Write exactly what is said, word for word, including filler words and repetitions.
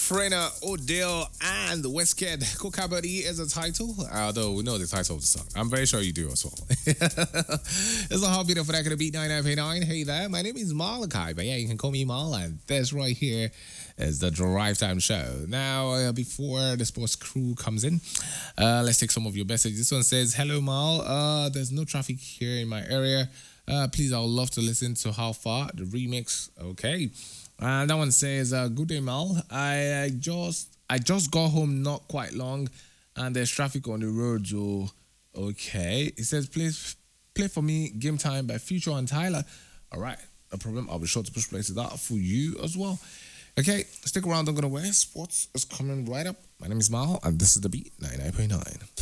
Trainer Odell and Westkid. Kokabadi is the title, although we know the title of the song. I'm very sure you do as well. It's a heartbeat of Record Beat ninety-nine point nine. Hey there, my name is Malachi, but yeah, you can call me Mal, and this right here is the Drive Time Show. Now, uh, before the sports crew comes in, uh, let's take some of your messages. This one says, hello Mal, uh, there's no traffic here in my area. Uh, please, I would love to listen to How Far, the remix. Okay. And that one says, uh, good day, Mal. I, I just I just got home not quite long, and there's traffic on the road, so okay. It says, please play for me Game Time by Future and Tyler. All right, no problem. I'll be sure to push play to that for you as well. Okay, stick around. I'm going to wear. Sports is coming right up. My name is Mal, and this is the Beat ninety-nine point nine.